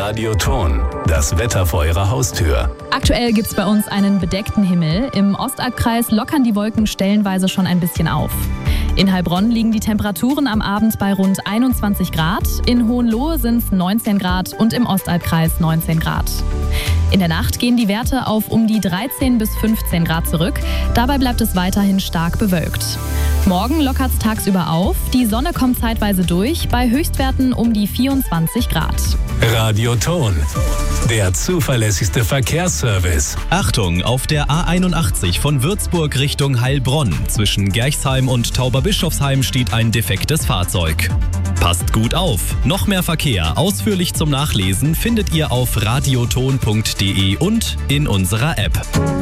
Radioton, das Wetter vor Ihrer Haustür. Aktuell gibt's bei uns einen bedeckten Himmel. Im Ostalbkreis lockern die Wolken stellenweise schon ein bisschen auf. In Heilbronn liegen die Temperaturen am Abend bei rund 21 Grad, in Hohenlohe sind es 19 Grad und im Ostalbkreis 19 Grad. In der Nacht gehen die Werte auf um die 13 bis 15 Grad zurück. Dabei bleibt es weiterhin stark bewölkt. Morgen lockert es tagsüber auf. Die Sonne kommt zeitweise durch, bei Höchstwerten um die 24 Grad. Radioton, der zuverlässigste Verkehrsservice. Achtung, auf der A81 von Würzburg Richtung Heilbronn. Zwischen Gerchsheim und Tauberbischofsheim steht ein defektes Fahrzeug. Passt gut auf! Noch mehr Verkehr ausführlich zum Nachlesen findet ihr auf radioton.de und in unserer App.